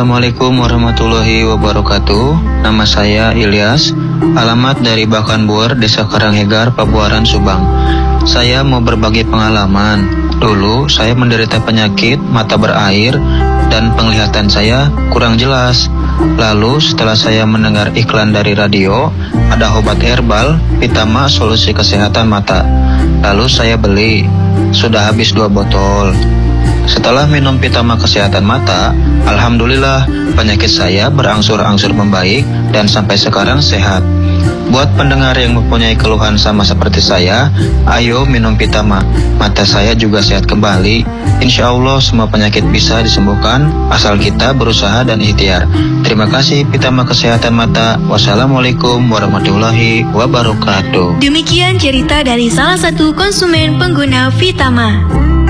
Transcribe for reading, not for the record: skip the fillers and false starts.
Assalamualaikum warahmatullahi wabarakatuh. Nama saya Ilyas. Alamat dari Bakanbuer, Desa Karanghegar, Pabuaran, Subang. Saya mau berbagi pengalaman. Dulu saya menderita penyakit mata berair dan penglihatan saya kurang jelas. Lalu setelah saya mendengar iklan dari radio, ada obat herbal Pitama Solusi Kesehatan Mata. Lalu saya beli. Sudah habis 2 botol. Setelah minum Pitama Kesehatan Mata, alhamdulillah penyakit saya berangsur-angsur membaik dan sampai sekarang sehat. Buat pendengar yang mempunyai keluhan sama seperti saya, ayo minum Pitama. Mata saya juga sehat kembali. Insya Allah semua penyakit bisa disembuhkan asal kita berusaha dan ikhtiar. Terima kasih Pitama Kesehatan Mata. Wassalamualaikum warahmatullahi wabarakatuh. Demikian cerita dari salah satu konsumen pengguna Pitama.